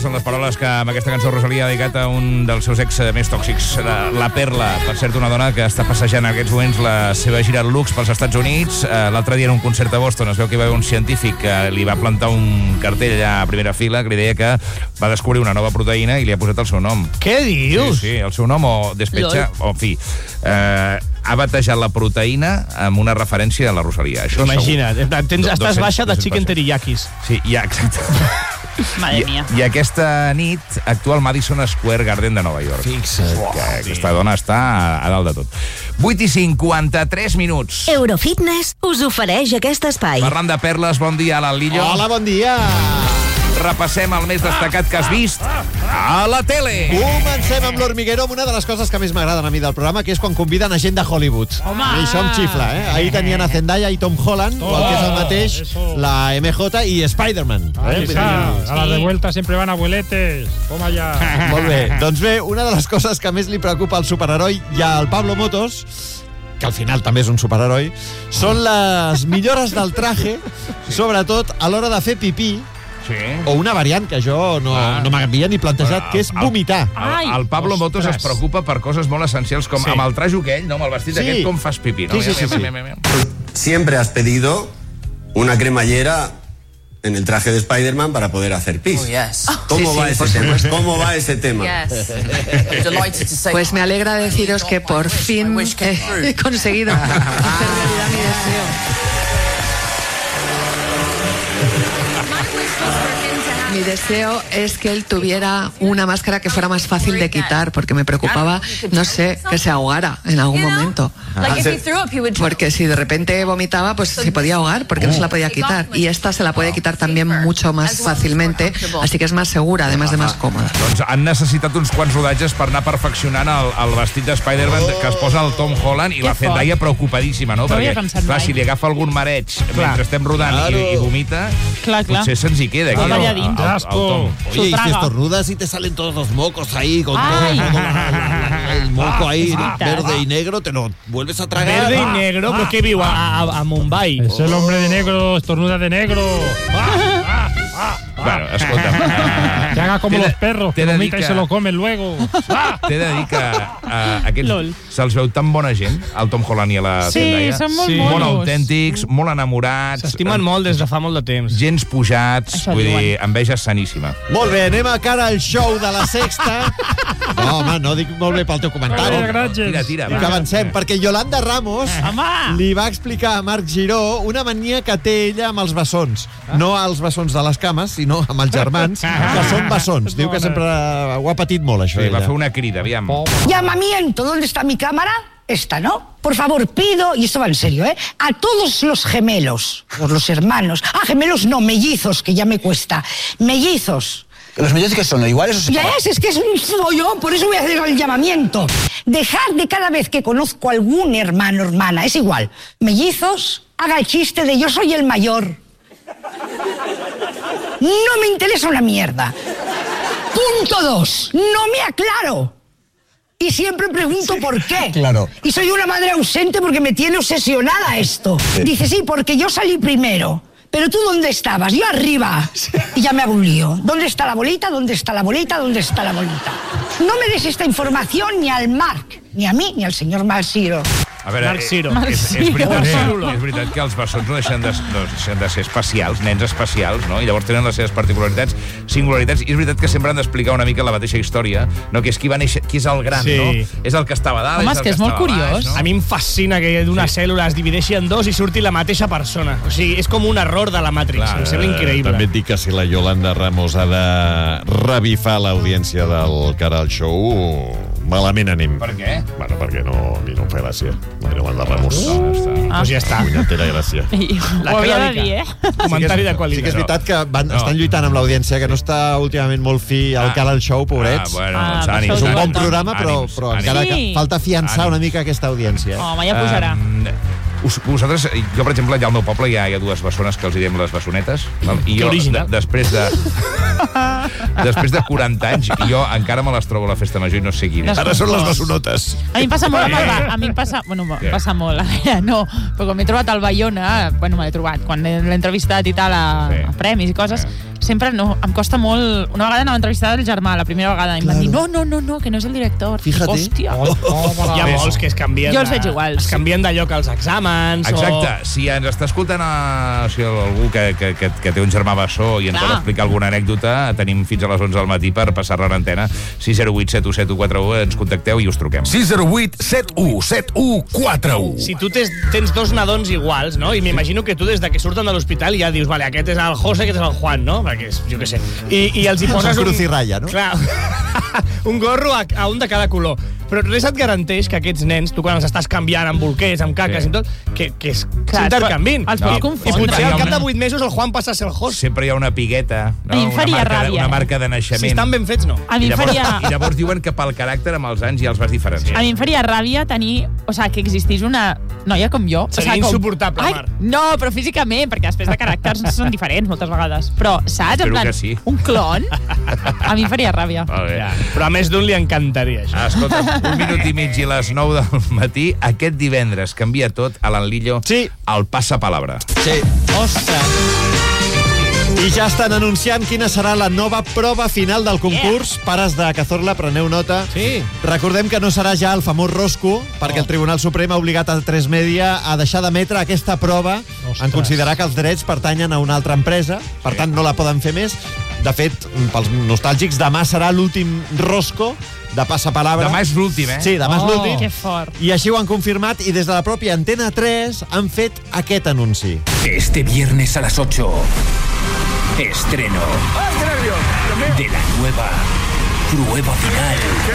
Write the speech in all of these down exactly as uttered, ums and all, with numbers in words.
són les paraules que amb aquesta cançó Rosalía ha dedicat a un dels seus ex més tòxics, la, la Perla. Per cert, una dona que està passejant en aquests moments la seva gira Lux pels Estats Units. L'altre dia en un concert a Boston es veu que hi va haver un científic que li va plantar un cartell allà a primera fila que li deia que va descobrir una nova proteïna i li ha posat el seu nom. Què dius? Sí, sí, el seu nom o despecha, o en fi... Eh, ha batejat la proteïna amb una referència a la Rosalía. Això imagina't, segur. tens, Do, estàs baixa de chicken teriyakis. Sí, ja, exacte. Madre mia. I, I aquesta nit actua al Madison Square Garden de Nova York. Fixa't. Oh, que aquesta dona està a, a dalt de tot. vuit i cinquanta-tres minuts. Eurofitness us ofereix aquest espai. Parlant de perles, bon dia, Alan Lillo. Hola, bon dia. Repassem el més destacat que has vist a la tele. Comencem amb l'Hormiguero, amb una de les coses que més m'agraden a mi del programa, que és quan conviden a gent de Hollywood. Home! I això em xifla, eh? Ahir tenien a Zendaya i Tom Holland, o el que és el mateix, la M J i Spider-Man. Ahí está, a las de vuelta siempre van abueletes. Toma ya. Molt bé. Doncs bé, una de les coses que més li preocupa al superheroi i al Pablo Motos, que al final també és un superheroi, són les millores del traje, sobretot a l'hora de fer pipí, Sí. o una variant que jo no, Ah. no m'havia ni plantejat, Bueno, que és el- vomitar. El, el Pablo Motos es preocupa per coses molt essencials, com Sí. amb el trajo aquell, no? Amb el vestit Sí. aquest, com fas pipí, no? Sí, sí, sí, sí. Mira, mira, mira, mira. Siempre has pedido una cremallera en el traje de Spider-Man para poder hacer pis. Oh, yes. ¿Cómo Sí, va sí, ese por tema? supuesto. ¿Cómo va ese tema? Yes. Delighted to say. Pues me alegra deciros que por fin he conseguido hacer realidad mi deseo. Mi deseo es que él tuviera una máscara que fuera más fácil de quitar, porque me preocupaba, no sé, que se ahogara en algún momento. Like if he threw up, he would... Porque si de repente vomitaba, pues se podía ahogar, porque no se la podía quitar. Y esta se la puede quitar también mucho más fácilmente, así que es más segura, además de más cómoda. Doncs han necessitat uns quants rodatges per anar perfeccionant el, el vestit de Spider-Man que es posa el Tom Holland i la Zendaya preocupadísima, no? No hi Perquè, havia pensat clar, mai. si li agafa algun mareig mentre estem rodant i, i vomita, Clar, clar. potser se'ns hi queda. Aquí, Home, el, allà el, dins. el, el Tom. Oye, y si traga. estornudas y te salen todos los mocos ahí, con todo, Ay. todo la- la- la- el moco ahí, Ah, verde y negro, te lo vuelves a tragar. Verde i negro, però què viu? A, a, a Mumbai. Es el hombre de negro, estornuda de negro. Bueno, escolta'm. eh, Que haga como t'he de- los perros, t'he que de dir vomita y que- se lo comen luego. T'he de dir que uh, aquests Lol. se'ls veu tan bona gent, el Tom Holland i la Sí, Zendaya. són molt Sí. Molt monos. autèntics, molt enamorats. S'estimen molt des de fa molt de temps. Gens pujats, Això vull diuen. dir, enveja saníssima. Molt bé, anem a cara al show de la Sexta. No, home, no dic molt bé pel teu comentari. Vale, gràcies. Tira, tira, Que avancem, perquè Yolanda Ramos Home! li va explicar a Marc Giró una mania que té ella amb els bessons. No als bessons de les cames, sinó amb els germans, que són bessons. Diu que sempre ho ha patit molt, això, Sí, va ella. fer una crida, aviam. Llamamiento, ¿dónde está mi cámara? Esta, ¿no? Por favor, pido, y esto va en serio, ¿eh? A todos los gemelos, todos los hermanos. Ah, gemelos no, mellizos, que ya me cuesta. Mellizos. ¿Los mellizos que son iguales o Ya es, es que es un follón, por eso voy a hacer el llamamiento. Dejar de cada vez que conozco a algún hermano o hermana, es igual. Mellizos, haga el chiste de yo soy el mayor. No me interesa una mierda. Punto dos, no me aclaro. Y siempre pregunto por qué. Claro. Y soy una madre ausente porque me tiene obsesionada esto. Dice, sí, porque yo salí primero. Pero tú, ¿dónde estabas? Yo arriba. Y ya me hago un lío. ¿Dónde está la bolita? ¿Dónde está la bolita? ¿Dónde está la bolita? No me des esta información ni al Marc, ni a mí, ni al señor Malsiro. A veure, Marc Ciro. eh, és, és, Marc veritat, Ciro. és veritat que els bessons no deixen de, no deixen de ser especials, nens especials, no? I llavors tenen les seves particularitats, singularitats, i és veritat que sempre han d'explicar una mica la mateixa història, no? Que és qui va néixer, qui és el gran, Sí. no? És el que estava a dalt, Home, és és el que és molt estava a baix, curiós. no? A mi em fascina que d'una sí. cèl·lula es divideixi en dos i surti la mateixa persona. O sigui, és com un error de la Matrix. Clar, em sembla increïble. També et dic que si la Yolanda Ramos ha de revifar l'audiència del cara al show, malament anem. Per què? Bueno, perquè no, a mi no em fa gràcia, la Yolanda Ramos. No, està. Doncs ja està. Punyetera gràcia. Ho havia de dir, eh? Comentari de Sí qualitat. que és veritat que van, No. estan lluitant amb l'audiència, que no està últimament molt fi al Ah. cara al show, pobrets. Ah, bueno, Ah, doncs per ànims. això És un ho bon diuen. programa, però, Ànims, però ànims. encara Sí. que falta afiançar Ànims. una mica aquesta audiència. Eh? Home, ja pujarà. Um, us, vosaltres, jo, per exemple, allà al meu poble hi ha, hi ha dues bessones que els hi diem les bessonetes. Val? I Que jo, original. de, després de... després de quaranta anys, jo encara me les trobo a la festa major i no sé quina. Ara són les bessonotes. A mi em passa molt amb el Ba- a mi em passa, bueno, em Què? passa molt, a veure, no, però quan m'he trobat al Bayona, bueno, m'he trobat, quan l'he l'he entrevistat i tal a, Sí. a premis i coses, Sí. sempre no, em costa molt... Una vegada anava a entrevistar el germà, la primera vegada, i em van dir, no, no, no, no, que no és el director. Fíjate. Hòstia. Oh, oh, Hi ha molts que es canvien... Jo els veig iguals. Es canvien de lloc als exàmens. Exacte. O... Si ens està escoltant a, o sigui, algú que, que, que, que té un germà bessó i ens Clar. vol explicar alguna anècdota, tenim fins a les onze del matí per passar-la en antena. sis zero vuit set u set u quatre u, ens contacteu i us truquem. sis zero vuit set u set u quatre u. Si tu tens, tens dos nadons iguals, no? I m'imagino que tu des de que surten de l'hospital ja dius, vale, aquest és el José, aquest és el Juan, no? Perquè és, jo què sé. I, i els hi poses un... cruz i ratlla, no? Clar, un gorro a, a un de cada color. Però res et garanteix que aquests nens, tu quan els estàs canviant amb bolquers, amb caques Sí. i tot, que, que es- Clar, s'intercanvin. els pots I confondre. potser al cap de Una- vuit mesos el Juan passa a ser el José. Sempre hi ha una pigueta, no? A mi em faria una, marca, de- ràbia, una eh? marca de naixement. Si estan ben fets, no. A mi I em llavors, faria... I llavors diuen que pel caràcter amb els anys ja els vas diferenciar. A mi em faria ràbia tenir... O sigui, que existís una noia com jo. Seria o sigui, com... insuportable, Ai, Mar. no, però físicament, perquè després de caràcters són diferents moltes vegades. Però, saps? Espero En plan, que sí. un clon, a mi em faria ràbia. Molt bé. Ja. Però a més d'un li encantaria, això. Ah, escolta, un minut i mig i les nou del matí. Aquest divendres canvia tot a l'Enlillo. Sí. El passapalabra. Sí. Ostres. I ja estan anunciant quina serà la nova prova final del concurs. Yeah. Pares de Cazorla, preneu nota. Sí. Recordem que no serà ja el famós Rosco, perquè el Tribunal Suprem ha obligat a tres Media a deixar d'emetre aquesta prova Ostres. en considerar que els drets pertanyen a una altra empresa, per tant no la poden fer més. De fet, pels nostàlgics, demà serà l'últim Rosco de Passapalabra. Demà és l'últim, eh? Sí, demà és Oh. l'últim. Que fort. I així ho han confirmat i des de la pròpia Antena tres han fet aquest anunci. Este viernes a las ocho. Estreno de la nueva prueba final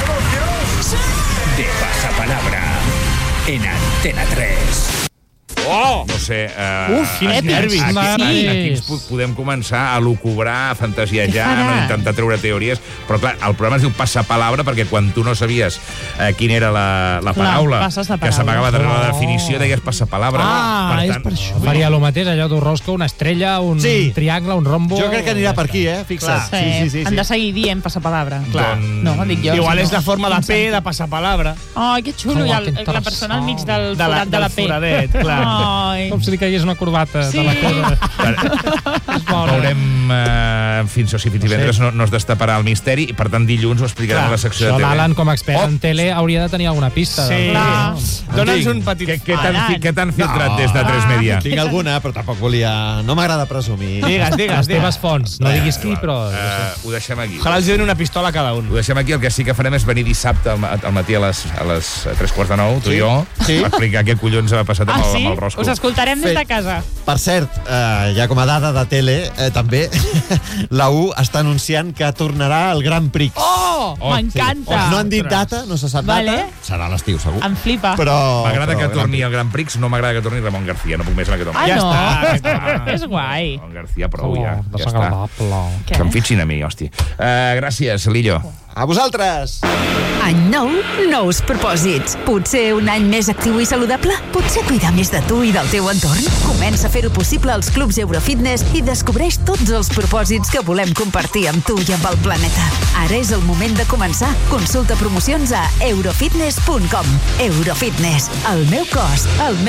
de Pasapalabra en Antena tres. Oh! No sé... Uh, Uf, quins aquí, nervis. Aquí, aquí, Sí. aquí ens po- podem començar a lucubrar, a fantasiejar, Què faràs? no intentar treure teories, però clar, el programa es diu Passapalabra perquè quan tu no sabies eh, quina era la, la Clar, paraula passes de que s'amagava darrere la Oh. definició, deies Passapalabra. Ah, és per això. Faria el mateix, allò d'un rosco, una estrella, un Sí. triangle, un rombo... Jo crec que anirà per aquí, eh? Fixa't. Sí, Sí, sí, sí. Han de sí. seguir dient passapalabra. Clar. No, dic jo. Igual si és no, la forma de quin P, sentit. de passapalabra. Ai, que xulo, Oh, i el, que la interessant. persona al mig del De la- forat de la del P. foradet, clar. Ai. Com si li caigués una corbata Sí. de la coda. És bona. Veurem, eh, en fi, si fins divendres no, no es destaparà el misteri i per tant dilluns ho explicarem Clar. a la secció Això de tele. l'Alan, com a expert Oh. en tele, hauria de tenir alguna pista. Sí. del- Clar. Dóna'ns un petit... Què, què t'han Alan. fi- què t'han filtrat des de tres Media? Tinc alguna, però tampoc volia... No m'agrada presumir. Digues, digues, Les teves digues. fonts. No diguis qui, però... Uh, ho deixem aquí. Ojalà els donin una pistola a cada un. Ho deixem aquí. El que sí que farem és venir dissabte al, ma- al matí a les, a les tres quarts de nou, tu Sí. i jo, Sí. per explicar què collons ha passat amb, Ah, el, sí? amb el Rosco. Us escoltarem des de casa. Per cert, eh, ja com a dada de tele, eh, també, la U està anunciant que tornarà al Grand Prix. Oh, Oh, m'encanta. No han dit data, no se sap Vale. data. Serà a l'estiu, segur. Em flipa. Però... M'agrada però que Grand torni Prix. el Grand Prix, no m'agrada que torni Ramon García. No puc més amb aquest home. Ah, Ja no? està. És guai. Ramon García, prou Oh, ja. Ja està. desagradable. Què? Que em fitxin a mi, hòstia. Uh, gràcies, Lillo. A vosaltres! Any nou, nous propòsits. Potser un any més actiu i saludable? Potser cuidar més de tu i del teu entorn? Comença a fer-ho possible als clubs Eurofitness i descobreix tots els propòsits que volem compartir amb tu i amb el planeta. Ara és el moment de començar. Consulta promocions a eurofitness punt com. Eurofitness, el meu cos, el meu